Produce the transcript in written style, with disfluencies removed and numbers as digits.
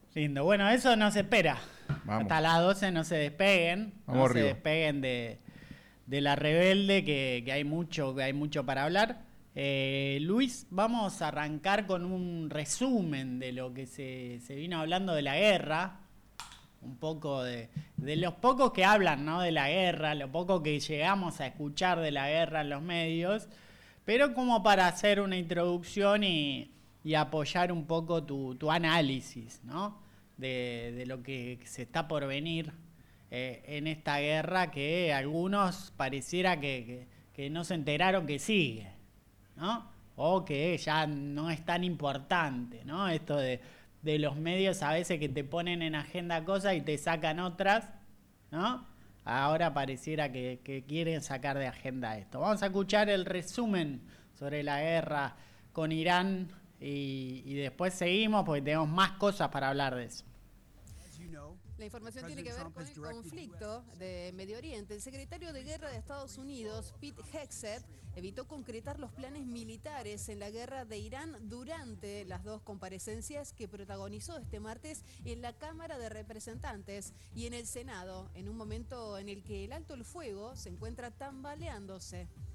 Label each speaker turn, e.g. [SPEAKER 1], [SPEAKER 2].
[SPEAKER 1] Lindo. Bueno, eso no se espera.
[SPEAKER 2] Vamos.
[SPEAKER 1] Hasta las 12 no se despeguen.
[SPEAKER 2] Vamos
[SPEAKER 1] no
[SPEAKER 2] arriba.
[SPEAKER 1] se despeguen de la rebelde, que hay mucho para hablar. Luis, vamos a arrancar con un resumen de lo que se vino hablando de la guerra. Un poco de los pocos que hablan, ¿no?, de la guerra, lo poco que llegamos a escuchar de la guerra en los medios, pero como para hacer una introducción y apoyar un poco tu análisis, ¿no?, de lo que se está por venir en esta guerra, que algunos pareciera que no se enteraron que sigue, ¿no? O que ya no es tan importante, ¿no? Esto de los medios a veces que te ponen en agenda cosas y te sacan otras, ¿no? Ahora pareciera que quieren sacar de agenda esto. Vamos a escuchar el resumen sobre la guerra con Irán y después seguimos porque tenemos más cosas para hablar de eso.
[SPEAKER 3] La información tiene que ver con el conflicto de Medio Oriente. El secretario de Guerra de Estados Unidos, Pete Hegseth, evitó concretar los planes militares en la guerra de Irán durante las dos comparecencias que protagonizó este martes en la Cámara de Representantes y en el Senado, en un momento en el que el alto el fuego se encuentra tambaleándose.